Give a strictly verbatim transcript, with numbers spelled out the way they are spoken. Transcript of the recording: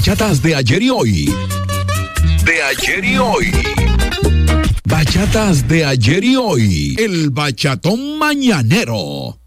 bachatas de ayer y hoy. De ayer y hoy. Bachatas de ayer y hoy. El bachatón mañanero.